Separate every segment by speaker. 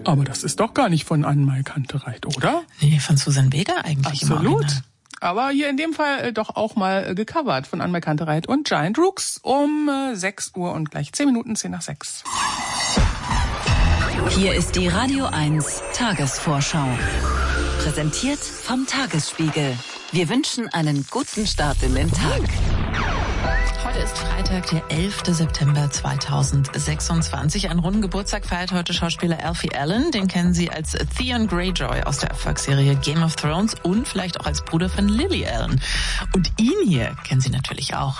Speaker 1: Aber das ist doch gar nicht von Anne-Mai Kantereit, oder?
Speaker 2: Nee, von Susan Vega eigentlich.
Speaker 1: Absolut. Aber hier in dem Fall doch auch mal gecovert von Anne-Mai Kantereit und Giant Rooks um 6 Uhr und gleich 10 Minuten, 10 nach 6.
Speaker 3: Hier ist die Radio 1 Tagesvorschau. Präsentiert vom Tagesspiegel. Wir wünschen einen guten Start in den Tag.
Speaker 2: Heute ist Freitag, der 11. September 2026. Einen runden Geburtstag feiert heute Schauspieler Alfie Allen. Den kennen Sie als Theon Greyjoy aus der Erfolgsserie Game of Thrones und vielleicht auch als Bruder von Lily Allen. Und ihn hier kennen Sie natürlich auch.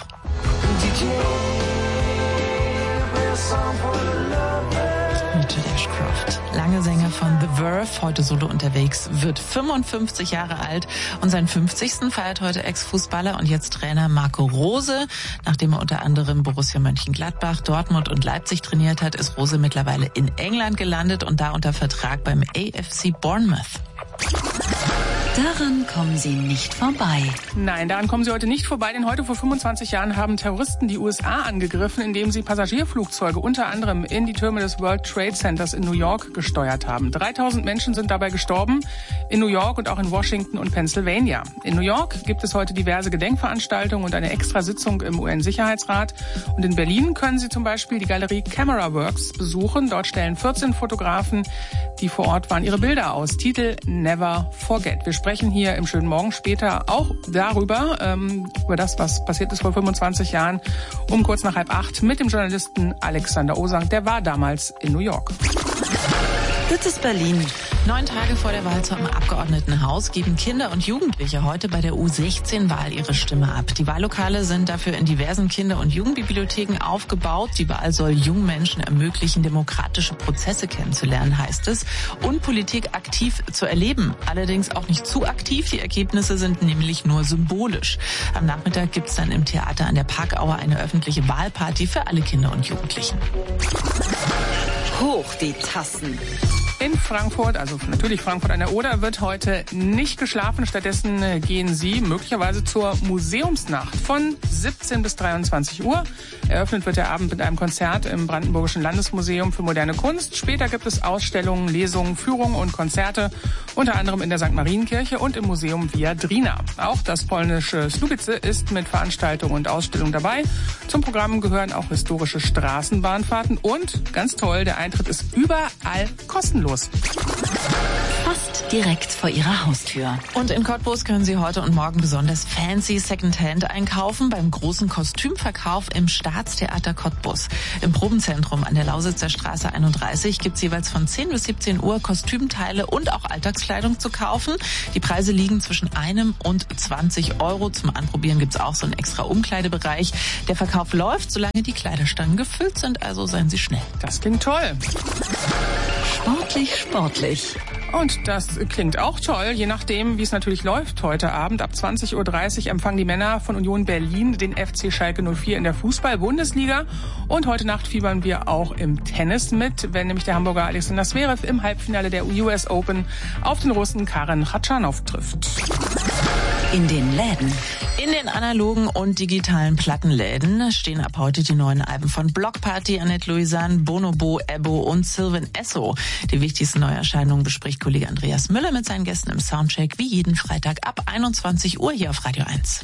Speaker 2: Richard Ashcroft, lange Sänger von The Verve, heute solo unterwegs, wird 55 Jahre alt und seinen 50. feiert heute Ex-Fußballer und jetzt Trainer Marco Rose. Nachdem er unter anderem Borussia Mönchengladbach, Dortmund und Leipzig trainiert hat, ist Rose mittlerweile in England gelandet und da unter Vertrag beim AFC Bournemouth.
Speaker 3: Daran kommen Sie nicht vorbei.
Speaker 1: Nein, daran kommen Sie heute nicht vorbei, denn heute vor 25 Jahren haben Terroristen die USA angegriffen, indem sie Passagierflugzeuge unter anderem in die Türme des World Trade Centers in New York gesteuert haben. 3000 Menschen sind dabei gestorben, in New York und auch in Washington und Pennsylvania. In New York gibt es heute diverse Gedenkveranstaltungen und eine Extrasitzung im UN-Sicherheitsrat. Und in Berlin können Sie zum Beispiel die Galerie Camera Works besuchen. Dort stellen 14 Fotografen, die vor Ort waren, ihre Bilder aus. Titel Never Forget. Wir sprechen hier im Schönen Morgen später auch darüber, über das, was passiert ist vor 25 Jahren, um kurz nach 7:30 mit dem Journalisten Alexander Osang. Der war damals in New York.
Speaker 3: Das ist Berlin.
Speaker 2: 9 Tage vor der Wahl zum Abgeordnetenhaus geben Kinder und Jugendliche heute bei der U16-Wahl ihre Stimme ab. Die Wahllokale sind dafür in diversen Kinder- und Jugendbibliotheken aufgebaut. Die Wahl soll jungen Menschen ermöglichen, demokratische Prozesse kennenzulernen, heißt es, und Politik aktiv zu erleben. Allerdings auch nicht zu aktiv. Die Ergebnisse sind nämlich nur symbolisch. Am Nachmittag gibt es dann im Theater an der Parkauer eine öffentliche Wahlparty für alle Kinder und Jugendlichen.
Speaker 3: Hoch die Tassen.
Speaker 1: In Frankfurt, also natürlich Frankfurt an der Oder, wird heute nicht geschlafen. Stattdessen gehen Sie möglicherweise zur Museumsnacht von 17 bis 23 Uhr. Eröffnet wird der Abend mit einem Konzert im Brandenburgischen Landesmuseum für moderne Kunst. Später gibt es Ausstellungen, Lesungen, Führungen und Konzerte, unter anderem in der St. Marienkirche und im Museum Viadrina. Auch das polnische Słubice ist mit Veranstaltungen und Ausstellungen dabei. Zum Programm gehören auch historische Straßenbahnfahrten und, ganz toll, der Eintritt ist überall kostenlos.
Speaker 3: Fast direkt vor Ihrer Haustür.
Speaker 2: Und in Cottbus können Sie heute und morgen besonders fancy Secondhand einkaufen beim großen Kostümverkauf im Staatstheater Cottbus. Im Probenzentrum an der Lausitzer Straße 31 gibt es jeweils von 10 bis 17 Uhr Kostümteile und auch Alltagskleidung zu kaufen. Die Preise liegen zwischen 1 und 20 Euro. Zum Anprobieren gibt es auch so einen extra Umkleidebereich. Der Verkauf läuft, solange die Kleiderstangen gefüllt sind, also seien Sie schnell.
Speaker 1: Das klingt toll.
Speaker 3: Sportlich.
Speaker 1: Und das klingt auch toll, je nachdem, wie es natürlich läuft heute Abend. Ab 20.30 Uhr empfangen die Männer von Union Berlin den FC Schalke 04 in der Fußball-Bundesliga. Und heute Nacht fiebern wir auch im Tennis mit, wenn nämlich der Hamburger Alexander Zverev im Halbfinale der US Open auf den Russen Karen Khachanov trifft.
Speaker 3: In den Läden.
Speaker 2: In den analogen und digitalen Plattenläden stehen ab heute die neuen Alben von Block Party, Annette Louisanne, Bonobo, Ebbo und Sylvan Esso. Die wichtigsten Neuerscheinungen bespricht Kollege Andreas Müller mit seinen Gästen im Soundcheck wie jeden Freitag ab 21 Uhr hier auf Radio 1.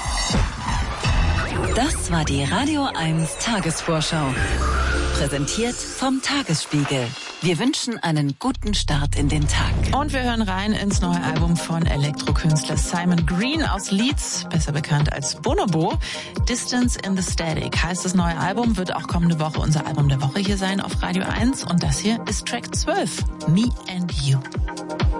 Speaker 3: Das war die Radio 1 Tagesvorschau. Präsentiert vom Tagesspiegel. Wir wünschen einen guten Start in den Tag.
Speaker 2: Und wir hören rein ins neue Album von Elektrokünstler Simon Green aus Leeds, besser bekannt als Bonobo. Distance in the Static heißt das neue Album, wird auch kommende Woche unser Album der Woche hier sein auf Radio 1. Und das hier ist Track 12, Me and You.